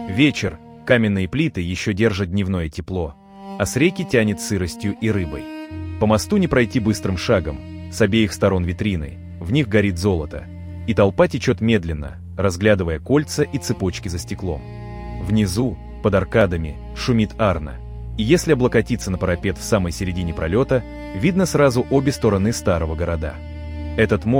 Вечер, каменные плиты еще держат дневное тепло, а с реки тянет сыростью и рыбой. По мосту не пройти быстрым шагом, с обеих сторон витрины, в них горит золото, и толпа течет медленно, разглядывая кольца и цепочки за стеклом. Внизу, под аркадами, шумит Арно, и если облокотиться на парапет в самой середине пролета, видно сразу обе стороны старого города. Этот мост